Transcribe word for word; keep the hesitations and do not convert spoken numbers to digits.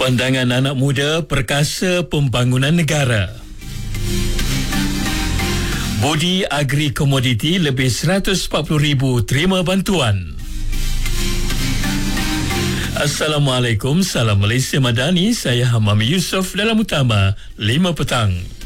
Pandangan anak muda perkasa pembangunan negara. Budi Agri Komoditi lebih seratus empat puluh ribu terima bantuan. Assalamualaikum, salam Malaysia Madani. Saya Hamam Yusof dalam Utama lima petang.